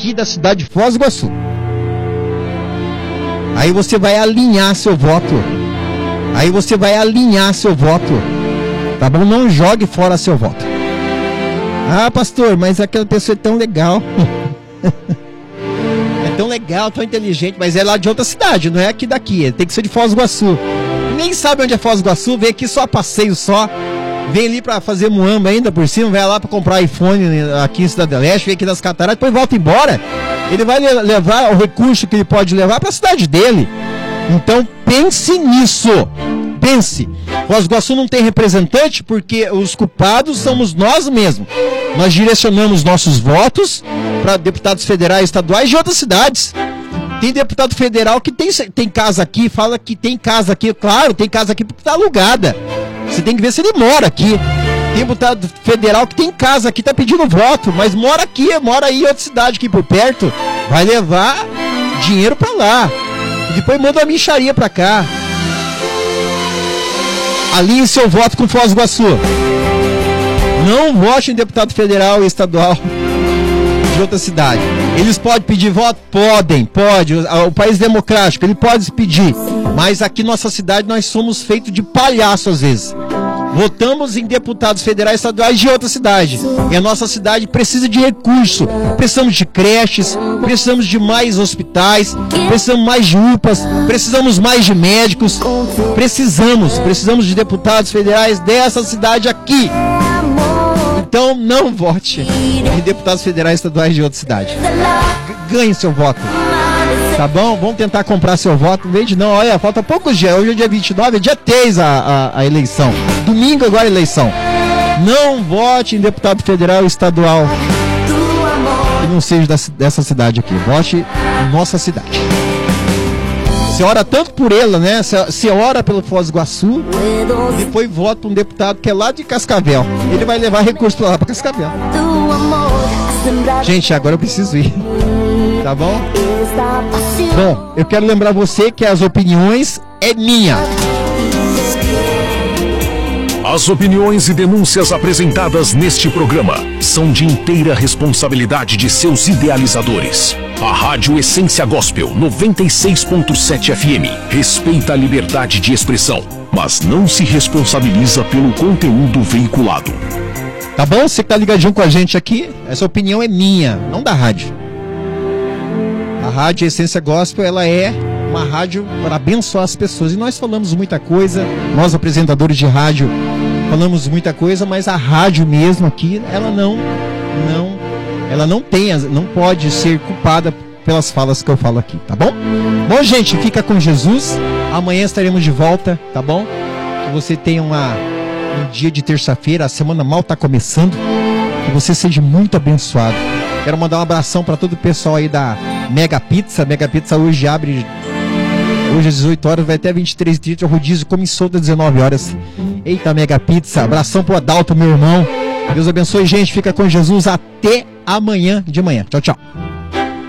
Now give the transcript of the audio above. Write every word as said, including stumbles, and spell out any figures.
aqui da cidade de Foz do Iguaçu. Aí você vai alinhar seu voto. Aí você vai alinhar seu voto. Tá bom? Não jogue fora seu voto. Ah, pastor, mas aquela pessoa é tão legal. É tão legal, tão inteligente, mas é lá de outra cidade, não é aqui daqui. Tem que ser de Foz do Iguaçu. Nem sabe onde é Foz do Iguaçu, vem aqui só a passeio só. Vem ali pra fazer muamba ainda por cima, vai lá pra comprar iPhone aqui em Cidade Leste, vem aqui nas Cataratas, depois volta embora. Ele vai levar o recurso que ele pode levar pra cidade dele. Então pense nisso. Pense. Foz do Iguaçu não tem representante porque os culpados somos nós mesmos. Nós direcionamos nossos votos para deputados federais, estaduais de outras cidades. Tem deputado federal que tem, tem casa aqui, fala que tem casa aqui. Claro, tem casa aqui porque tá alugada. Você tem que ver se ele mora aqui. Tem deputado federal que tem casa aqui, tá pedindo voto, mas mora aqui, mora aí em outra cidade aqui por perto. Vai levar dinheiro pra lá. E depois manda uma micharia pra cá. Alinhe seu voto com Foz do Iguaçu. Não vote em deputado federal e estadual de outra cidade. Eles podem pedir voto? Podem, pode. O país democrático, ele pode pedir. Mas aqui na nossa cidade nós somos feitos de palhaço às vezes. Votamos em deputados federais e estaduais de outra cidade. E a nossa cidade precisa de recurso. Precisamos de creches, precisamos de mais hospitais, precisamos mais de U P As, precisamos mais de médicos. Precisamos, precisamos de deputados federais dessa cidade aqui. Então não vote em deputados federais e estaduais de outra cidade. Ganhe seu voto. Tá bom? Vamos tentar comprar seu voto. Não vende não, olha, falta poucos dias. Hoje é dia vinte e nove, é dia três a, a, a eleição. Domingo agora a eleição. Não vote em deputado federal e estadual que não seja dessa, dessa cidade aqui. Vote em nossa cidade. Você ora tanto por ela, né? Você ora pelo Foz do Iguaçu, depois vota um deputado que é lá de Cascavel. Ele vai levar recurso pra lá, pra Cascavel. Gente, agora eu preciso ir. Tá bom? Bom, eu quero lembrar você que as opiniões é minha. As opiniões e denúncias apresentadas neste programa são de inteira responsabilidade de seus idealizadores. A Rádio Essência Gospel noventa e seis ponto sete F M respeita a liberdade de expressão, mas não se responsabiliza pelo conteúdo veiculado. Tá bom? Você que tá ligadinho com a gente aqui, essa opinião é minha, não da rádio. A Rádio Essência Gospel, ela é uma rádio para abençoar as pessoas. E nós falamos muita coisa, nós apresentadores de rádio falamos muita coisa, mas a rádio mesmo aqui, ela não, não, ela não tem, não pode ser culpada pelas falas que eu falo aqui, tá bom? Bom, gente, fica com Jesus. Amanhã estaremos de volta, tá bom? Que você tenha uma, um dia de terça-feira, a semana mal tá começando. Que você seja muito abençoado. Quero mandar um abração para todo o pessoal aí da Mega Pizza. Mega Pizza hoje abre, hoje às dezoito horas, vai até vinte e três e trinta, o rodízio começou às dezenove horas. Eita, Mega Pizza, abração pro Adalto, meu irmão. Deus abençoe, gente, fica com Jesus, até amanhã de manhã. Tchau, tchau.